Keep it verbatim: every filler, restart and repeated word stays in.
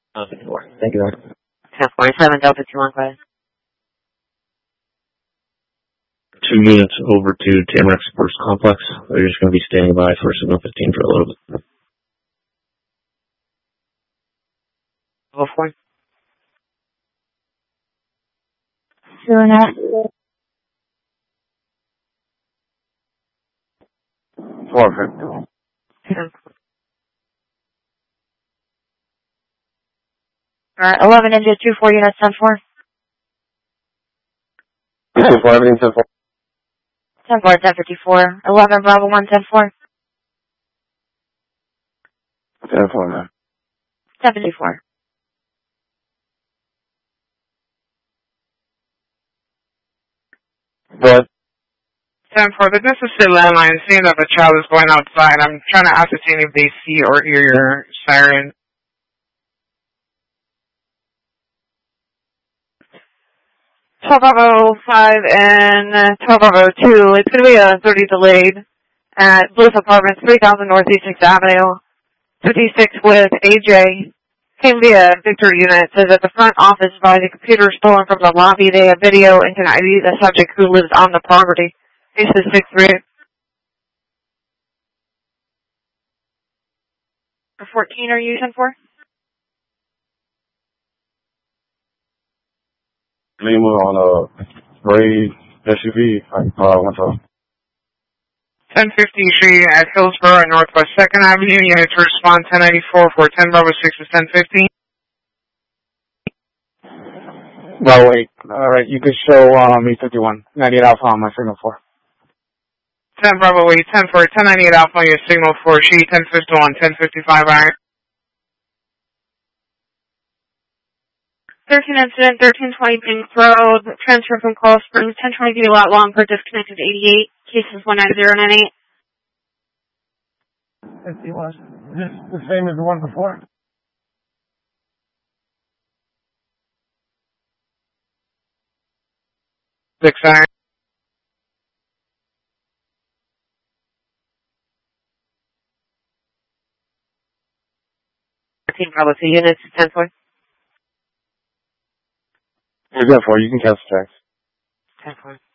Uh, fifty-four. Thank you, Doctor. ten forty-seven, Delta two one, go ahead. Two units over to Tamarack Sports Complex. They're just going to be standing by for signal fifteen for a little bit. Level four. Doing that. Four fifty. ten. Alright, eleven India two four units, ten four. For everything ten four. ten four, ten fifty-four. eleven Bravo one, ten four. ten four, man. ten fifty-four. But ten four, the Mississippi landline, seeing that the child is going outside, I'm trying to ascertain if they see or hear your siren. twelve Bravo five and uh, twelve Bravo two. It's going to be a thirty delayed at Bluff Apartments, three thousand Northeast sixth Avenue, fifty-six with A J. Came via Victor unit. Says that the front office finds a computer stolen from the lobby. They have video and can I D the subject who lives on the property. This is six three. For fourteen, are you ten four? Lima on a gray S U V. I uh, went to ten fifty Street at Hillsborough and Northwest second Avenue. Units respond ten ninety-four for ten Bravo six is ten fifty. Bravo eight. Alright, you can show um, E fifty-one. ninety-eight Alpha on my signal four. ten Bravo eight, ten four, ten ninety-eight Alpha on your signal for she, ten fifty-one, ten fifty-five, alright. thirteen incident, thirteen twenty Binks Road, transfer from Coral Springs, ten twenty B lot long per disconnected eighty-eight, cases one nine zero nine eight. fifty-one. Is this the same as the one before? Six, alright. thirteen Bravo two units, ten four. ten four, you can cancel checks. ten four.